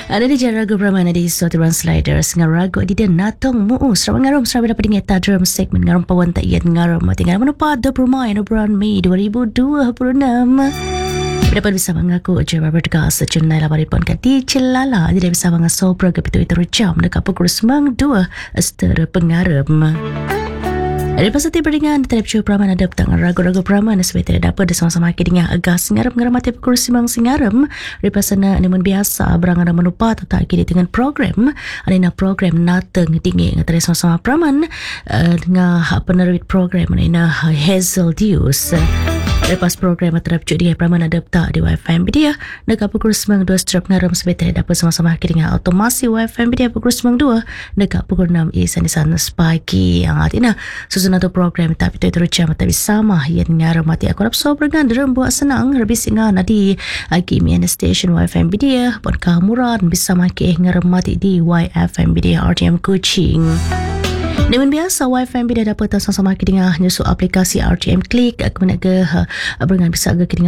Ada di Jaraga Pramana di suatu sliders ngarago di dan natong muu serawang ngarom serawang dapat ingat dalam segmen ngarom pawan tak iat ngarom tinggal menepad 20 bulan Mei 2026. Dapat bisa mengaku Jawa Berdegas sejurnal labari pon kati celala tidak bisa mengasobra ke pitu itu jam dekat pukul 9.2 setera pengarem. Dari pasal beringan terhadap Pramana ada petang ragu-ragu Pramana sebab tidak dapat sama-sama akhirnya agas ngaram mati pukul 9 singaram. Dari pasal namun biasa berang ada menupa atau tak kini dengan program ada program nateng tinggi antara sama-sama Praman dengan penerbit program ada Hazel Dius. Lepas program terhadap di Pramana adapta di WFM Media dekat pukul 9.2 strap ngaram sebab tidak dapat sama-sama akhirnya otomasi WFM Media pukul 9.2 dekat pukul 6 isan pagi yang artinya susun atau program tapi itu jam tapi sama yang ngaram mati aku rap so bergan dalam buat senang lebih singa nadi kimi station WFM Media pun kamuran bisa maki ngaram mati di YFM Media RTM Kuching. Dengan biasa WiFi bila dapat sama-sama dengan nyusul aplikasi RTM Click kemudian ke berengan bisa ke